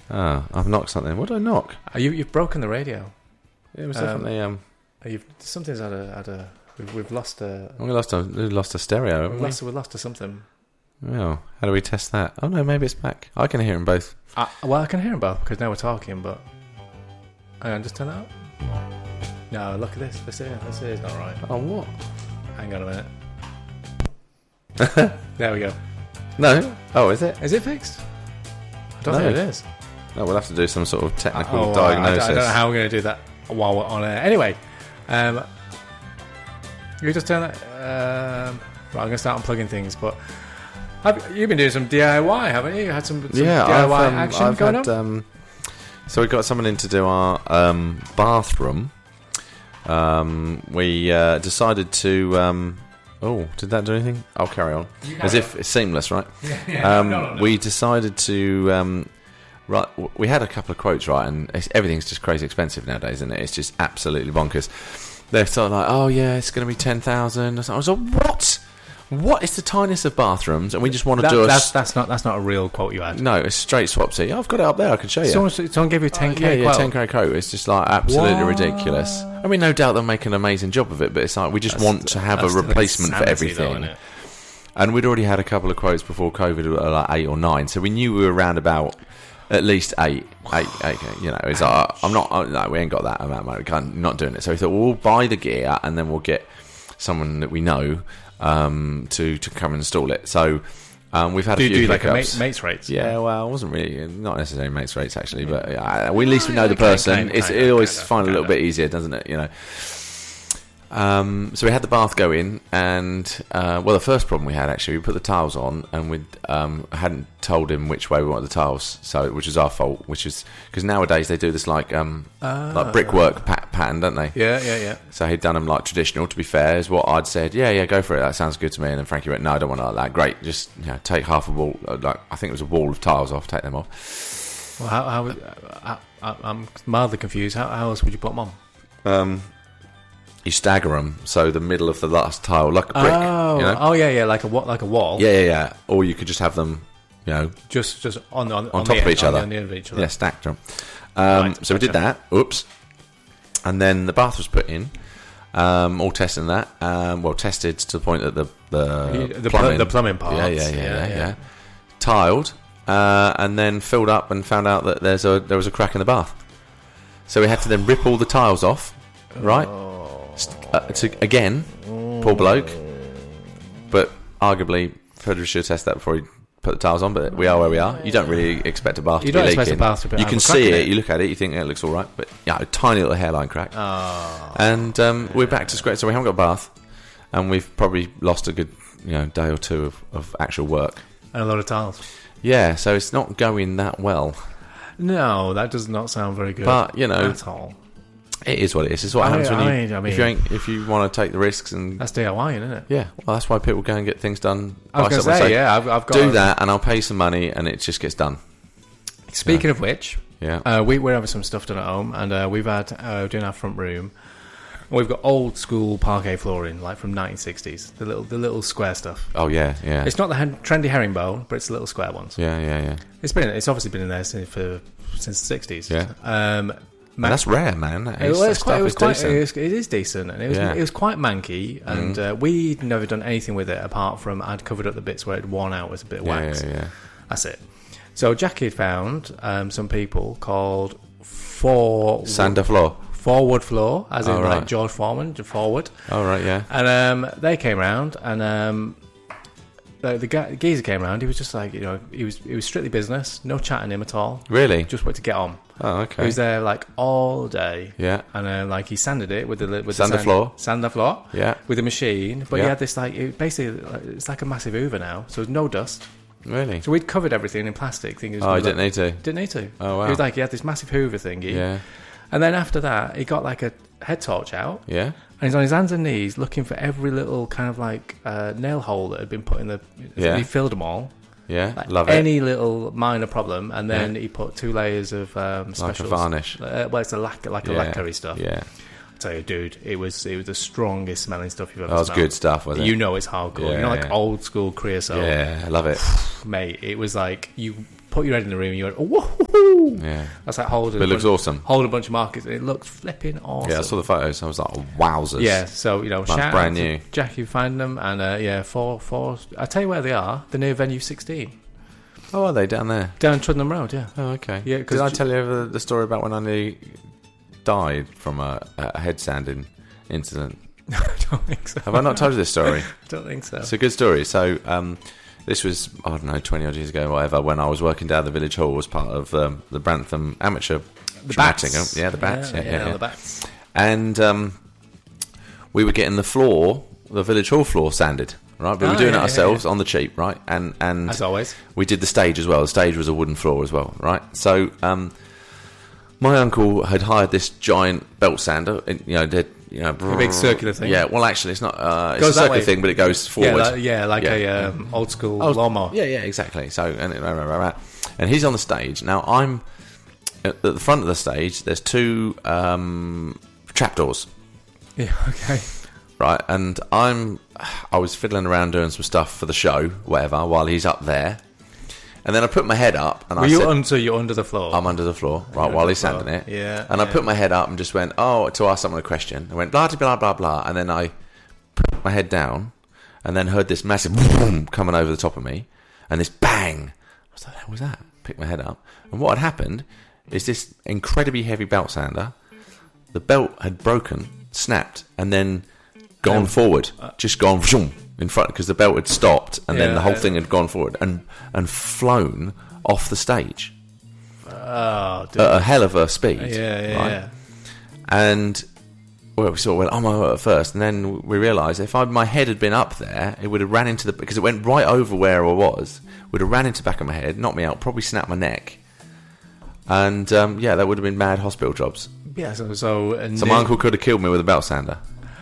Oh, I've knocked something. What did I knock? You've broken the radio. It was definitely... Something's had a we've lost a... We lost a stereo, haven't we? We've lost a something. Oh, how do we test that? Oh, no, maybe it's back. I can hear them both. Well, I can hear them both, because now we're talking, but... Hang on, just turn that up. No, look at this. This is not right. Oh, what? Hang on a minute. There we go. No. Oh, is it? Is it fixed? I don't think it is. No, we'll have to do some sort of technical diagnosis. I don't know how we're going to do that while we're on air. Anyway, you just turn that... right, I'm going to start unplugging things, but... You've been doing some DIY, haven't you? You had some DIY action going on? So we got someone in to do our bathroom. We decided to... did that do anything? I'll carry on. As if it's seamless, right? No. We decided to... we had a couple of quotes, right? And everything's just crazy expensive nowadays, isn't it? It's just absolutely bonkers. They're sort of like, oh, yeah, it's going to be 10,000. I was like, what? What? It's the tiniest of bathrooms, and we just want to do a... That's not a real quote you had. No, it's straight swap. See, I've got it up there. I can show you. Someone gave you a 10k yeah, quote? 10k quote. It's just like absolutely ridiculous. I mean, no doubt they'll make an amazing job of it, but it's like we just want to have a replacement for everything. Though, and we'd already had a couple of quotes before COVID, like 8 or 9, so we knew we were around about at least 8. You know, it's like, no, we ain't got that amount of money. We're not doing it. So we thought, well, we'll buy the gear and then we'll get someone that we know to come and install it. So we've had a few like a mates rates. Yeah, well, it wasn't really, not necessarily mates rates actually, but at least we know the person. It always find a little bit easier, doesn't it? You know. So we had the bath go in, and the first problem we had actually, we put the tiles on, and we hadn't told him which way we wanted the tiles, which was our fault. Which is because nowadays they do this like brickwork pattern, don't they? Yeah. So he'd done them like traditional. To be fair, is what I'd said. Yeah, go for it. That sounds good to me. And then Frankie went, no, I don't want it like that. Great, just take half a wall. Like I think it was a wall of tiles off. Take them off. Well, how I'm mildly confused. How else would you put them on? You stagger them, so the middle of the last tile, like a brick. Oh, yeah, like a wall. Yeah. Or you could just have them, just on top of each other. On the end of each other. Yeah, stacked them. Right, so we did that. Oops. And then the bath was put in. All testing that. Tested to the point that the plumbing part. Yeah. Tiled, and then filled up and found out that there was a crack in the bath. So we had to then rip all the tiles off. Right. Again, poor bloke. But arguably, Frederick should test that before he put the tiles on. But we are where we are. You don't really expect a bath to be leaking. You can see it. You look at it. You think it looks all right. But a tiny little hairline crack. And we're back to square. So we haven't got a bath, and we've probably lost a good day or two of actual work and a lot of tiles. Yeah. So it's not going that well. No, that does not sound very good. But at all. It is what it is. It's what happens when if you want to take the risks, and that's DIY, isn't it? Yeah, well, that's why people go and get things done. I was going to say, I've got that, and I'll pay some money, and it just gets done. Speaking of which, we're having some stuff done at home, and we've had doing our front room. We've got old school parquet flooring, like from 1960s, the little square stuff. Oh yeah. It's not the trendy herringbone, but it's the little square ones. Yeah. It's obviously been in there since the 60s. Yeah. That's rare, man. It is decent, and it was quite manky, and we'd never done anything with it apart from I'd covered up the bits where it'd worn out with a bit of wax. Yeah. That's it. So Jackie had found some people called Forward Floor, as in like George Foreman, Forward. Oh right, yeah. And they came round, and the geezer came round. He was just like, he was strictly business, no chatting him at all. Really? Just wanted to get on. Oh, okay. He was there like all day. Yeah. And he sanded it with sand the floor. Sand the floor. Yeah. With a machine, but he had this it's like a massive Hoover now, so there's no dust. Really? So we'd covered everything in plastic. He didn't need to. Didn't need to. Oh wow. He was like, he had this massive Hoover thingy. Yeah. And then after that, he got like a head torch out. Yeah. And he's on his hands and knees looking for every little kind of like nail hole that had been put in the... Yeah. He filled them all. Yeah, like love it. Any little minor problem, and then he put 2 layers of specials. Like a varnish. It's a lacquery stuff. Yeah. I tell you, dude, it was the strongest smelling stuff you've ever smelled. That was good stuff, wasn't it? It's hardcore. Like old school creosote. Yeah, I love it. Mate, it was like you put your head in the room and you went, whoa. Yeah. That's like holding. But it looks awesome. Holding a bunch of markets. It looks flipping awesome. Yeah, I saw the photos. I was like, wowzers. Yeah, so, shout brand out new. to Jackie for finding them. And, four. I'll tell you where they are. They're near Venue 16. Oh, are they down there? Down Trudham Road, yeah. Oh, okay. Yeah, Did I tell you the story about when I nearly died from a head sanding incident? I don't think so. Have I not told you this story? I don't think so. It's a good story. So, this was, I don't know, 20 odd years ago, whatever, when I was working down the village hall as part of the Brantham Amateur Dramatic. Bats. Yeah, the Bats. Yeah. The Bats. And we were getting the village hall floor sanded, right? We were doing it ourselves on the cheap, right? And as always, we did the stage as well. The stage was a wooden floor as well, right? So my uncle had hired this giant belt sander, a big circular thing. Yeah, well, actually, it's not. It's a circular thing, but it goes forward. Like a old school lawnmower. Yeah, exactly. So and he's on the stage now. I'm at the front of the stage. There's two trapdoors. Yeah. Okay. Right, and I was fiddling around doing some stuff for the show, whatever, while he's up there. And then I put my head up, and you're under the floor? I'm under the floor, right, while he's sanding it. Yeah. And I put my head up and just went, to ask someone a question. I went, blah, blah, blah, blah. And then I put my head down, and then heard this massive boom coming over the top of me, and this bang. I was like, what was that? Picked my head up. And what had happened is this incredibly heavy belt sander, the belt had broken, snapped, and then gone forward. Just gone in front, because the belt had stopped, and then the whole thing had gone forward and flown off the stage. Oh, dude. At a hell of a speed. Yeah. And we sort of went, oh my God, at first, and then we realised if my head had been up there, it would have ran into because it went right over where I was, would have ran into the back of my head, knocked me out, probably snapped my neck. And that would have been mad hospital jobs. Yeah, so my uncle could have killed me with a belt sander.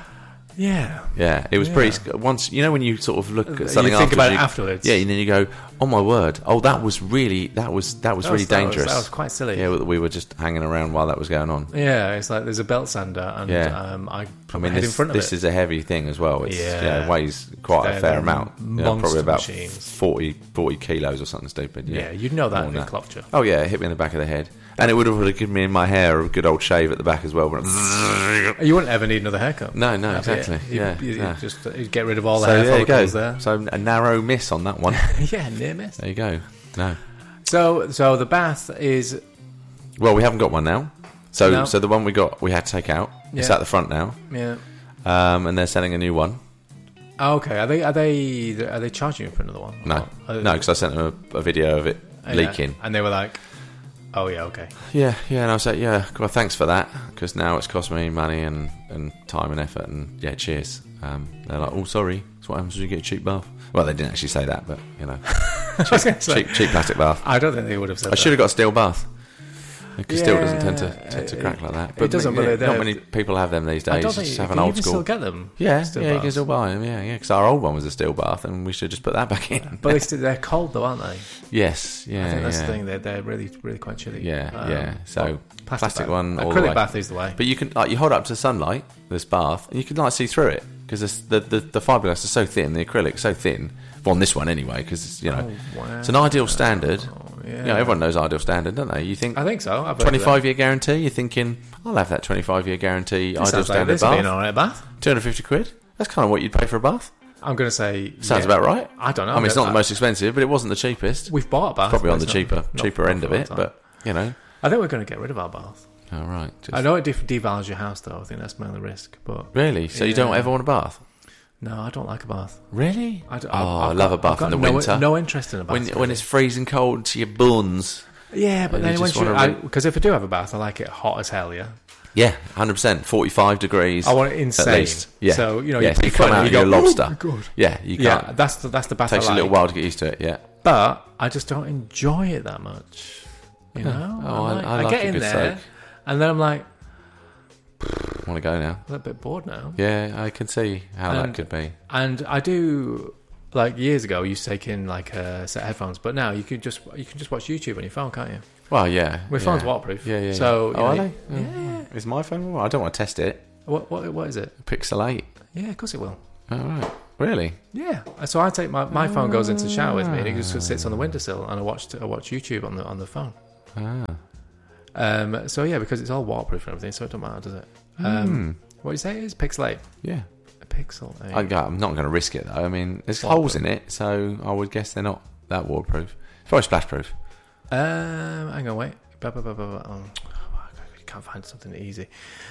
Yeah, it was pretty. Once when you sort of look at something, you think about it afterwards. Yeah, and then you go, "Oh my word! Oh, that was really dangerous. That was quite silly. Yeah, we were just hanging around while that was going on. Yeah, it's like there's a belt sander, and I put my head in front of it. This is a heavy thing as well. It's, it weighs quite a fair amount. Probably about 40 kilos or something stupid. Yeah, you'd know that in Cloughshire. Oh yeah, it hit me in the back of the head. And it would have given me in my hair a good old shave at the back as well. You wouldn't ever need another haircut. No, exactly. You'd just get rid of all the hair follicles there. So a narrow miss on that one. Yeah, near miss. There you go. No. So the bath is... Well, we haven't got one now. So the one we had to take out. It's at the front now. Yeah. And they're selling a new one. Oh, okay. Are they charging you for another one? No, because I sent them a video of it leaking. And they were like... Oh, yeah, okay. Yeah, and I was like, well, thanks for that, because now it's cost me money and time and effort, and cheers. They're like, oh, sorry, that's what happens when you get a cheap bath. Well, they didn't actually say that, but, cheap plastic bath. I don't think they would have said that. I should have got a steel bath. Because steel doesn't tend to crack like that. But it doesn't, not many people have them these days. I don't think just have an old school. Still get them. Yeah, you can still buy them. Yeah, because our old one was a steel bath, and we should just put that back in. But they're cold though, aren't they? Yes, yeah. I think that's the thing. They're really, really quite chilly. Yeah. So plastic one, all acrylic the way. bath is the way. But you can you hold it up to the sunlight, this bath, and you can see through it because the fiberglass is so thin, the acrylic's so thin. Well, on this one anyway, because it's an ideal standard. Yeah, everyone knows ideal standard, don't they? You think? I think so. 25-year guarantee. You're thinking, I'll have that 25-year guarantee. Ideal standard bath. An alright bath. £250. That's kind of what you'd pay for a bath. I'm going to say sounds about right. I don't know. I mean, it's not the most expensive, but it wasn't the cheapest. We've bought a bath. Probably on the cheaper end of it, but I think we're going to get rid of our bath. All right. I know it devalues your house, though. I think that's my only risk. But really, so you don't ever want a bath? No, I don't like a bath. Really? I love a bath in the winter. No interest in a bath. When it's freezing cold to your bones. Yeah, but then because if I do have a bath, I like it hot as hell. Yeah. Yeah, 100%. 45 degrees. I want it insane. At least. Yeah. So you come out and you're a lobster. Oh my God. Yeah, you can't. Yeah, that's the bath. Takes I like. a little while to get used to it. Yeah. But I just don't enjoy it that much. You know. I like get a in good there, soak. And then I'm like, I want to go now. I'm a bit bored now. Yeah, I can see how that could be. And I do. Like years ago, I used to take in like a set of headphones, but now you can just watch YouTube on your phone, can't you? Well, yeah. My phone's waterproof. Yeah. So are they? Yeah. Is my phone? I don't want to test it. What is it? Pixel 8. Yeah, of course it will. Oh, right. Really? Yeah. So I take my phone goes into the shower with me, and it just sits on the windowsill, and I watch YouTube on the phone. So yeah, because it's all waterproof and everything, so it don't matter, does it? What do you say it is? Pixel 8. Yeah. A Pixel 8. I'm not going to risk it though. I mean, there's holes in it, so I would guess they're not that waterproof. It's probably splash proof. Hang on, wait. Oh, you can't find something easy.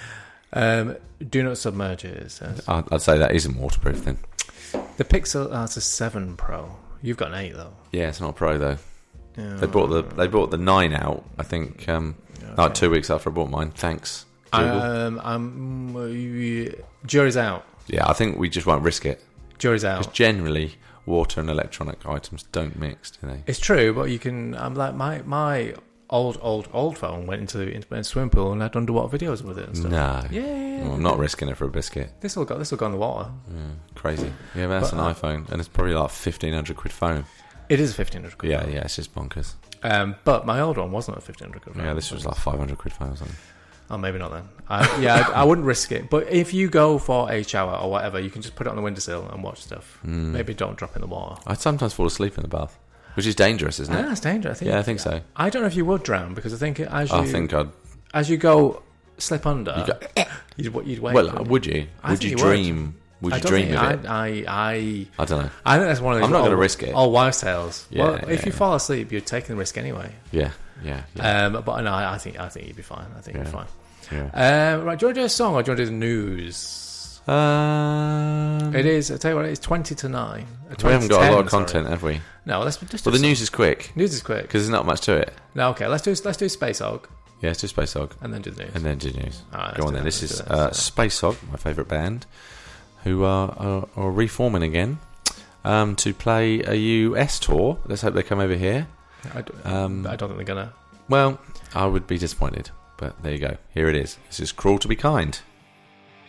Do not submerge it says. I'd say that isn't waterproof then. The Pixel, it's a 7 Pro. You've got an 8 though. Yeah, it's not a Pro though. They brought the 9 out, I think, like 2 weeks after I bought mine. Thanks, Google. Jury's out. Yeah, I think we just won't risk it. Jury's out. Because generally, water and electronic items don't mix, do they? It's true, but you can. I'm like my old phone went into a swimming pool and had underwater videos with it and stuff. No. Yeah. Well, I'm not risking it for a biscuit. This will go in the water. Yeah, crazy. Yeah, but that's an iPhone, and it's probably like £1,500 phone. It is a £1,500 phone. Yeah, it's just bonkers. But my old one wasn't a £1,500 phone. Yeah, this was like £500 phone or something. Oh, maybe not then. I wouldn't risk it. But if you go for a shower or whatever, you can just put it on the windowsill and watch stuff. Maybe don't drop it in the water. I sometimes fall asleep in the bath, which is dangerous, isn't it? That's dangerous. I think so. I don't know if you would drown, because I think as you go slip under, you'd wait. Well, would you? Would you dream? Would you dream of it? I don't know. I think that's one of those. I'm not going to risk it. All wives' tales. Yeah, well, if you fall asleep, you're taking the risk anyway. Yeah. But no, I think you'd be fine. I think you'd be fine. Yeah. Right, do you want to do a song or do you want to do the news? It is. I tell you what, it's 20 to 9. We haven't got a lot of content, have we? No, let's just. Well, the news is quick. News is quick because there's not much to it. No, okay. Let's do Space Hog. Yeah, let's do Space Hog, and then do the news. And then do the news. All right, go on then. This is Space Hog, my favourite band, who are reforming again to play a US tour. Let's hope they come over here. I don't think they're gonna. Well, I would be disappointed, but there you go. Here it is. This is Cruel to Be Kind.